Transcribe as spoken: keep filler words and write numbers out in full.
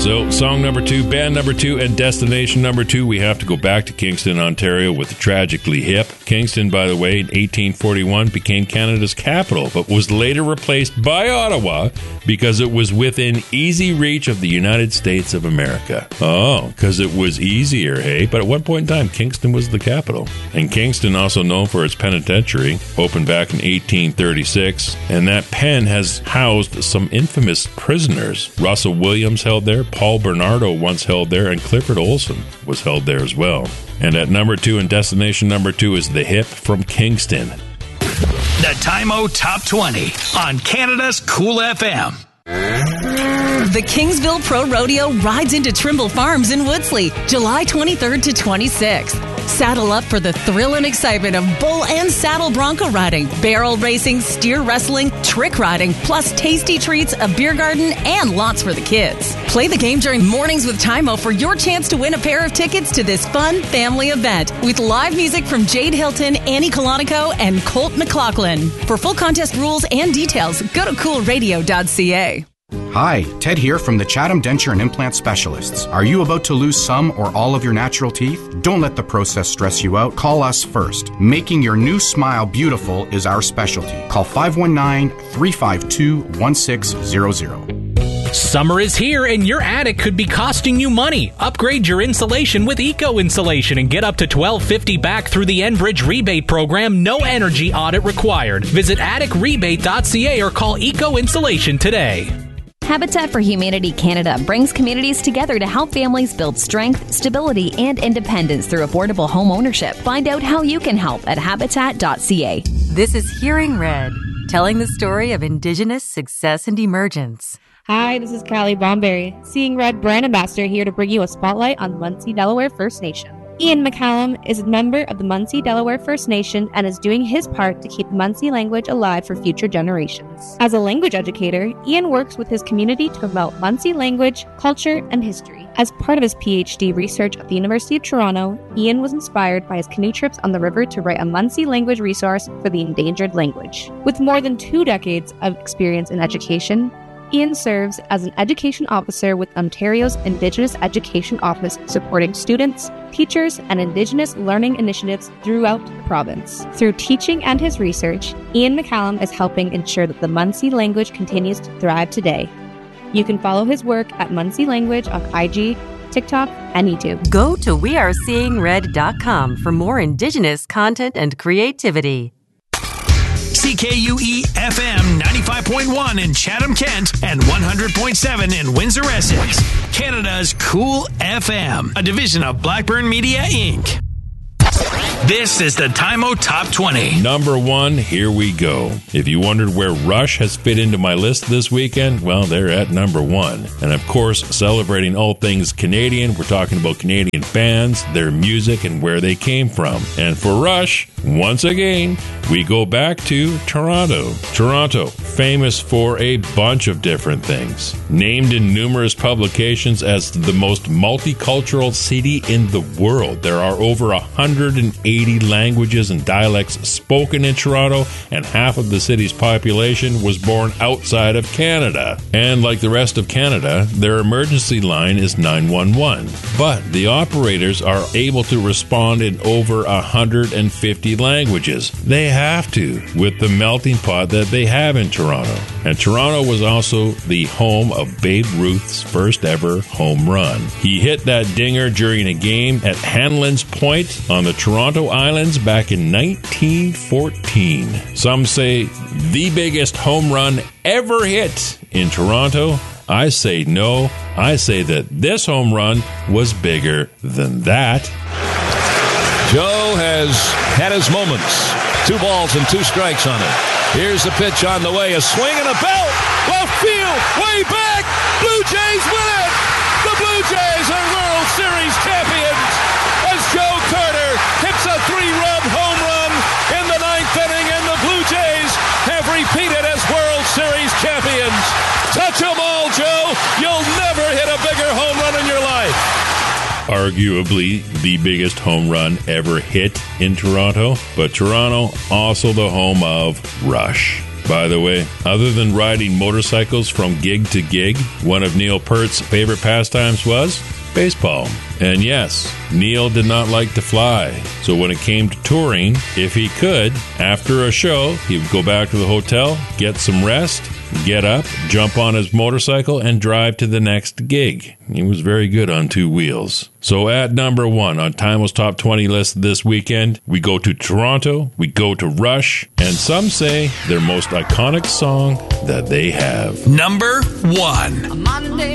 So, song number two, band number two, and destination number two, we have to go back to Kingston, Ontario with Tragically Hip. Kingston, by the way, in eighteen forty-one became Canada's capital, but was later replaced by Ottawa because it was within easy reach of the United States of America. Oh, because it was easier, hey? But at one point in time, Kingston was the capital. And Kingston, also known for its penitentiary, opened back in eighteen thirty-six, and that pen has housed some infamous prisoners. Russell Williams held there, Paul Bernardo once held there, and Clifford Olson was held there as well. And at number two and destination number two is The Hip from Kingston. The Time-O Top twenty on Canada's Cool F M. The Kingsville Pro Rodeo rides into Trimble Farms in Woodsley, July twenty-third to twenty-sixth. Saddle up for the thrill and excitement of bull and saddle bronco riding, barrel racing, steer wrestling, trick riding, plus tasty treats, a beer garden, and lots for the kids. Play the game during Mornings with Time-O for your chance to win a pair of tickets to this fun family event with live music from Jade Hilton, Annie Colonico, and Colt McLaughlin. For full contest rules and details, go to cool radio dot c a. Hi, Ted here from the Chatham Denture and Implant Specialists. Are you about to lose some or all of your natural teeth? Don't let the process stress you out. Call us first. Making your new smile beautiful is our specialty. Call five one nine, three five two, one six zero zero. Summer is here and your attic could be costing you money. Upgrade your insulation with Eco Insulation and get up to twelve fifty back through the Enbridge rebate program. No energy audit required. Visit attic rebate dot c a or call Eco Insulation today. Habitat for Humanity Canada brings communities together to help families build strength, stability, and independence through affordable home ownership. Find out how you can help at habitat dot c a. This is Hearing Red, telling the story of Indigenous success and emergence. Hi, this is Callie Bomberry, Seeing Red brand ambassador, here to bring you a spotlight on Munsee Delaware First Nation. Ian McCallum is a member of the Munsee Delaware First Nation and is doing his part to keep the Munsee language alive for future generations. As a language educator, Ian works with his community to promote Munsee language, culture, and history. As part of his P H D research at the University of Toronto, Ian was inspired by his canoe trips on the river to write a Munsee language resource for the endangered language. With more than two decades of experience in education, Ian serves as an education officer with Ontario's Indigenous Education Office, supporting students, teachers, and Indigenous learning initiatives throughout the province. Through teaching and his research, Ian McCallum is helping ensure that the Munsee language continues to thrive today. You can follow his work at Munsee Language on I G, TikTok, and YouTube. Go to we are seeing red dot com for more Indigenous content and creativity. C K U E F M ninety-five point one in Chatham, Kent, and one hundred point seven in Windsor, Essex. Canada's Cool F M, a division of Blackburn Media, Incorporated. This is the Time-O Top twenty. Number one, here we go. If you wondered where Rush has fit into my list this weekend, well, they're at number one. And of course, celebrating all things Canadian, we're talking about Canadian bands, their music, and where they came from. And for Rush, once again, we go back to Toronto. Toronto, famous for a bunch of different things. Named in numerous publications as the most multicultural city in the world. There are over one hundred eighty languages and dialects spoken in Toronto, and half of the city's population was born outside of Canada. And like the rest of Canada, their emergency line is nine one one. But the operators are able to respond in over one hundred fifty languages. They have to, with the melting pot that they have in Toronto. And Toronto was also the home of Babe Ruth's first ever home run. He hit that dinger during a game at Hanlan's Point on the Toronto Islands back in nineteen fourteen. Some say the biggest home run ever hit in Toronto. I say no. I say that this home run was bigger than that. Joe has had his moments. Two balls and two strikes on it. Here's the pitch on the way. A swing and a belt. Left field. Way back. Blue Jays win it. The Blue Jays are World Series champions as Joe Carter hits a three-run home run in the ninth inning, and the Blue Jays have repeated as World Series champions. Touch 'em all, Joe. You'll never hit a bigger home run in your life. Arguably the biggest home run ever hit in Toronto, but Toronto also the home of Rush. By the way, other than riding motorcycles from gig to gig, one of Neil Peart's favorite pastimes was baseball. And yes, Neil did not like to fly. So when it came to touring, if he could, after a show, he would go back to the hotel, get some rest, get up, jump on his motorcycle, and drive to the next gig. He was very good on two wheels. So at number one on Timeless Top twenty list this weekend, we go to Toronto, we go to Rush, and some say their most iconic song that they have. Number one.